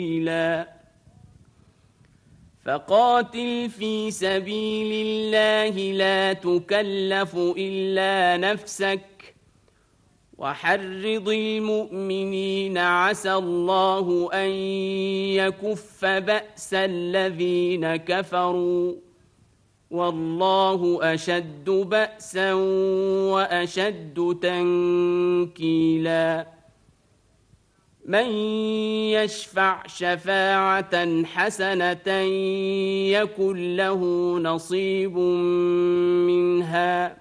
فقاتل في سبيل الله لا تكلف إلا نفسك وحرض المؤمنين عسى الله أن يكف بأس الذين كفروا والله أشد بأسا وأشد تنكيلا من يشفع شفاعة حسنة يكن له نصيب منها